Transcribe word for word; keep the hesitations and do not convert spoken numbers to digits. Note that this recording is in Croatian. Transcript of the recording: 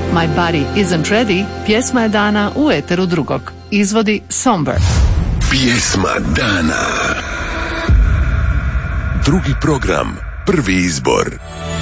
My Body Isn't Ready pjesma je dana u eteru drugog. Izvodi Somber. Pjesma dana. Drugi program, prvi izbor.